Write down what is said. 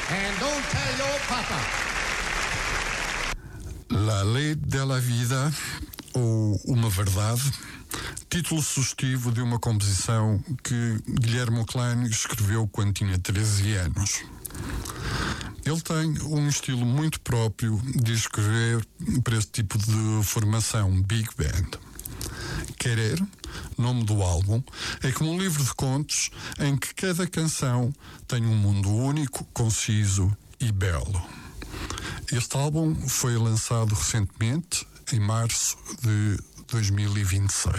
And don't tell your papa. La Lei della Vida, ou Uma Verdade, título sugestivo de uma composição que Guilherme Klein escreveu quando tinha 13 anos. Ele tem um estilo muito próprio de escrever para esse tipo de formação, Big Band. Querer, nome do álbum, é como um livro de contos em que cada canção tem um mundo único, conciso e belo. Este álbum foi lançado recentemente, em março de 2026.